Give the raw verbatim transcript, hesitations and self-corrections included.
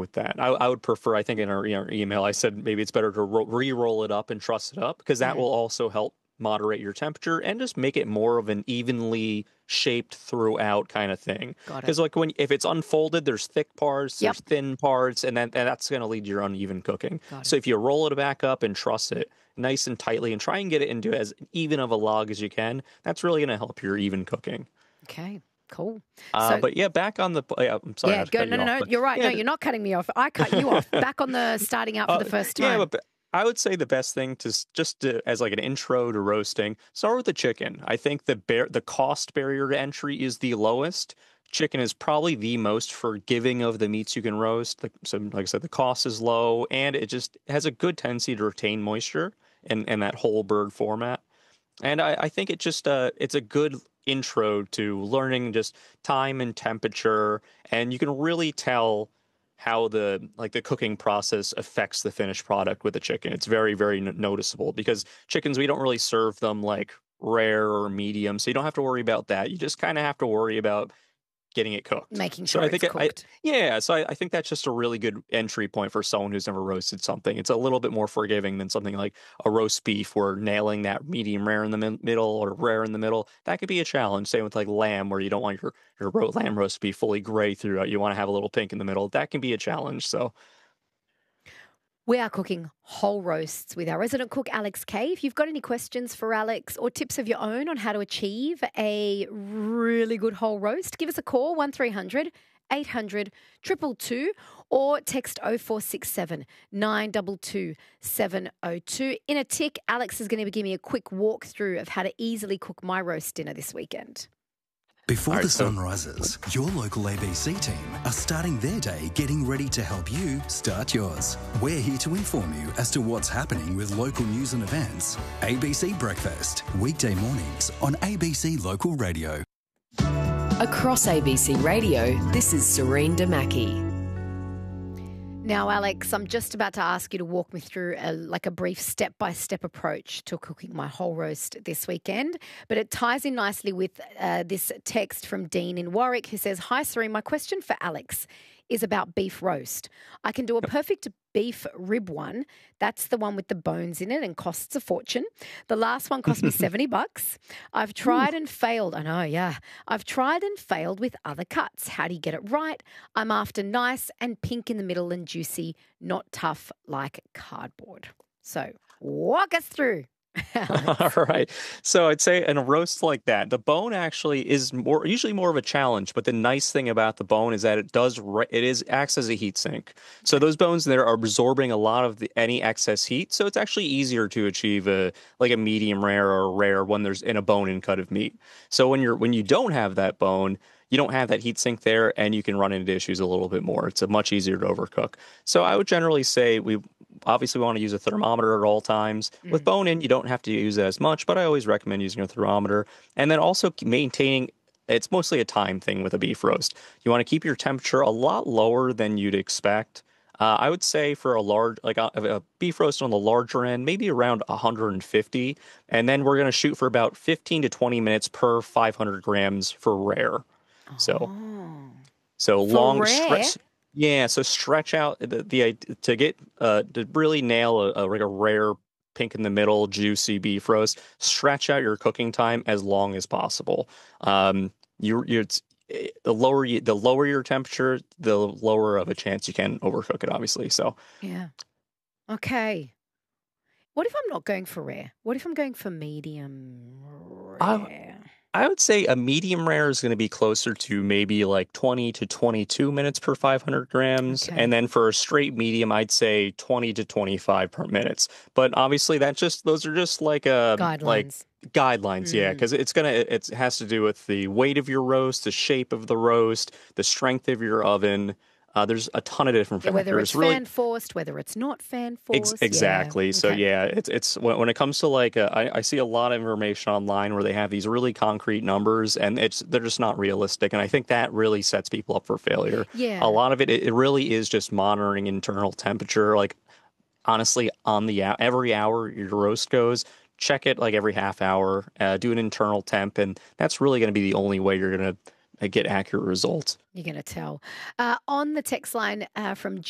with that. I, I would prefer, I think in our, in our email, I said maybe it's better to ro- re-roll it up and truss it up because that Mm. will also help moderate your temperature and just make it more of an evenly shaped throughout kind of thing. Got it. Because like when if it's unfolded, there's thick parts, Yep. there's thin parts, and then and that's going to lead to your uneven cooking. Got So it. if you roll it back up and truss it nice and tightly and try and get it into as even of a log as you can, that's really going to help your even cooking. Okay. Cool. Uh, So but yeah, back on the. Yeah, I'm sorry, yeah, not to go. cut No, you no, off, no. but You're right. yeah, No, the- you're not cutting me off. I cut you off. Back on the starting out for Uh, the first yeah, time. but I would say the best thing to s- just to, as like an intro to roasting, start with the chicken. I think the bar- the cost barrier to entry is the lowest. Chicken is probably the most forgiving of the meats you can roast. Like, so, like I said, the cost is low, and it just has a good tendency to retain moisture in, in that whole bird format. And I, I think it just uh, it's a good intro to learning just time and temperature, and you can really tell how the like the cooking process affects the finished product with the chicken. It's very, very n- noticeable because chickens, we don't really serve them like rare or medium, so you don't have to worry about that. You just kind of have to worry about getting it cooked. Making So sure I it's think I, I cooked. yeah, so I, I think that's just a really good entry point for someone who's never roasted something. It's a little bit more forgiving than something like a roast beef where nailing that medium rare in the mi- middle or rare in the middle. That could be a challenge. Same with like lamb where you don't want your your ro- lamb roast to be fully gray throughout. You want to have a little pink in the middle. That can be a challenge. So We are cooking whole roasts with our resident cook, Alex Kay. If you've got any questions for Alex or tips of your own on how to achieve a really good whole roast, give us a call, one three hundred eight hundred two two two, or text oh four six seven nine two two seven oh two. In a tick, Alex is going to be giving me a quick walkthrough of how to easily cook my roast dinner this weekend. Before All right, the so- sun rises, your local A B C team are starting their day getting ready to help you start yours. We're here to inform you as to what's happening with local news and events. A B C Breakfast, weekday mornings on A B C Local Radio. Across A B C Radio, this is Serene Damaki. Now, Alex, I'm just about to ask you to walk me through a, like a brief step-by-step approach to cooking my whole roast this weekend, but it ties in nicely with uh, this text from Dean in Warwick who says, "Hi, Serene, my question for Alex is about beef roast. I can do a perfect beef rib one. That's the one with the bones in it and costs a fortune. The last one cost me seventy bucks. I've tried and failed. I know, yeah. I've tried and failed with other cuts. How do you get it right? I'm after nice and pink in the middle and juicy, not tough like cardboard." So walk us through. Alex. All right. So I'd say in a roast like that, the bone actually is more usually more of a challenge. But the nice thing about the bone is that it does re- it is acts as a heat sink. So those bones there are absorbing a lot of the, any excess heat. So it's actually easier to achieve a like a medium rare or a rare when there's in a bone in cut of meat. So when you're when you don't have that bone, you don't have that heat sink there, and you can run into issues a little bit more. It's a much easier to overcook. So I would generally say we obviously want to use a thermometer at all times. With bone in, you don't have to use it as much, but I always recommend using a thermometer. And then also maintaining, it's mostly a time thing with a beef roast. You want to keep your temperature a lot lower than you'd expect. Uh, I would say for a large, like a, a beef roast on the larger end, maybe around one hundred fifty. And then we're going to shoot for about fifteen to twenty minutes per five hundred grams for rare. So, so For long rare? stretch. Yeah, so stretch out the, the id- to get uh to really nail a, a like a rare pink in the middle juicy beef roast. Stretch out your cooking time as long as possible. Um, you you it's eh, the lower you the lower your temperature, the lower of a chance you can overcook it. Obviously, so Yeah. Okay. What if I'm not going for rare? What if I'm going for medium I rare? I would say a medium rare is going to be closer to maybe like twenty to twenty-two minutes per five hundred grams. Okay. And then for a straight medium, I'd say twenty to twenty-five per minutes. But obviously that just, those are just like, a like Guidelines. guidelines. Yeah. Mm. Cause it's going to, it has to do with the weight of your roast, the shape of the roast, the strength of your oven. Uh, there's a ton of different Yeah, factors. whether it's really, fan forced, whether it's not fan Ex- forced. exactly. Yeah. So Okay. yeah, it's it's when, when it comes to like uh, I, I see a lot of information online where they have these really concrete numbers and it's they're just not realistic, and I think that really sets people up for failure. Yeah. A lot of it it, it really is just monitoring internal temperature. Like honestly, on the hou- every hour your roast goes, check it like every half hour. Uh, do an internal temp, and that's really going to be the only way you're going to get accurate results. You're going to tell. Uh, on the text line uh, from